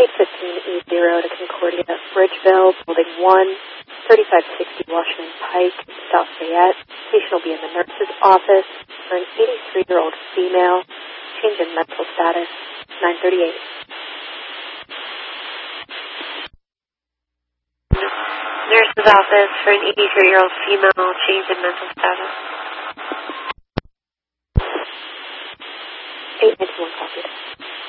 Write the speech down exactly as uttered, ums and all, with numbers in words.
eight fifteen E zero to Concordia, Bridgeville, Building one, thirty-five sixty Washington Pike, South Fayette. Patient will be in the nurse's office for an eighty-three-year-old female. Change in mental status, nine thirty-eight. Nurse's office for an eighty-three-year-old female, change in mental status. eight ninety-one copied.